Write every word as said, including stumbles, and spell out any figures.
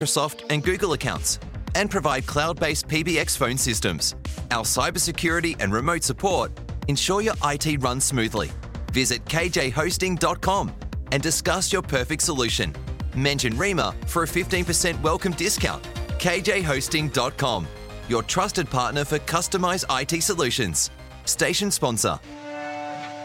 Microsoft and Google accounts, and provide cloud-based P B X phone systems. Our cybersecurity and remote support ensure your I T runs smoothly. Visit k j hosting dot com and discuss your perfect solution. Mention REMA for a fifteen percent welcome discount. k j hosting dot com, your trusted partner for customized I T solutions. Station sponsor.